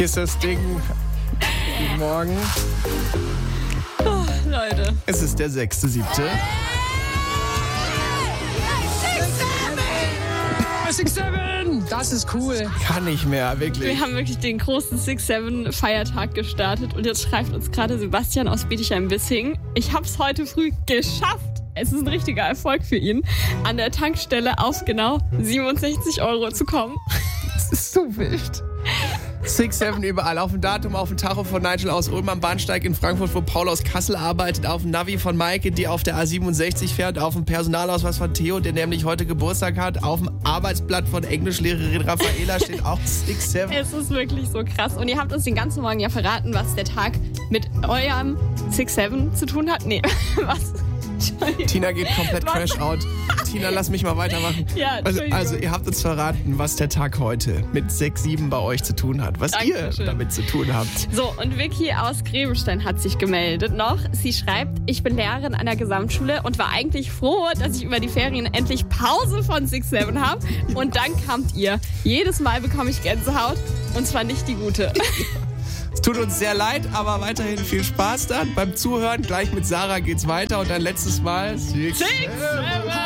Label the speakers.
Speaker 1: Hier ist das Ding. Guten Morgen.
Speaker 2: Oh, Leute.
Speaker 1: Es ist der 6.7.
Speaker 3: 6-7! Das ist cool.
Speaker 1: Kann nicht mehr, wirklich.
Speaker 2: Wir haben wirklich den großen 6-7-Feiertag gestartet und jetzt schreibt uns gerade Sebastian aus Bietigheim-Bissingen. Ich hab's heute früh geschafft. Es ist ein richtiger Erfolg für ihn, an der Tankstelle auf genau 67 € zu kommen.
Speaker 1: Das ist so wild. 6-7 überall, auf dem Datum, auf dem Tacho von Nigel aus Ulm am Bahnsteig in Frankfurt, wo Paul aus Kassel arbeitet, auf dem Navi von Maike, die auf der A67 fährt, auf dem Personalausweis von Theo, der nämlich heute Geburtstag hat, auf dem Arbeitsblatt von Englischlehrerin Raffaela steht auch 6-7.
Speaker 2: Es ist wirklich so krass. Und ihr habt uns den ganzen Morgen ja verraten, was der Tag mit eurem 6-7 zu tun hat. Nee, was?
Speaker 1: Tina geht komplett Crash out. Tina, lass mich mal weitermachen.
Speaker 2: Ja,
Speaker 1: also ihr habt uns verraten, was der Tag heute mit 6-7 bei euch zu tun hat. Was
Speaker 2: Dankeschön.
Speaker 1: ihr damit zu tun habt.
Speaker 2: So, und Vicky aus Grebenstein hat sich gemeldet noch. Sie schreibt, ich bin Lehrerin an der Gesamtschule und war eigentlich froh, dass ich über die Ferien endlich Pause von 6-7 habe. Und dann kamt ihr. Jedes Mal bekomme ich Gänsehaut und zwar nicht die gute.
Speaker 1: Es tut uns sehr leid, aber weiterhin viel Spaß dann beim Zuhören. Gleich mit Sarah geht's weiter und dann letztes Mal 6-7.